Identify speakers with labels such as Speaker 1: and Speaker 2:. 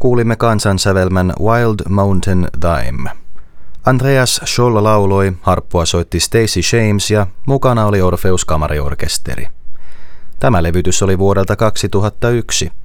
Speaker 1: kuulimme kansansävelmän Wild Mountain Thyme. Andreas Scholl lauloi, harppua soitti Stacey Shames ja mukana oli Orpheus Kamariorkesteri. Tämä levytys oli vuodelta 2001.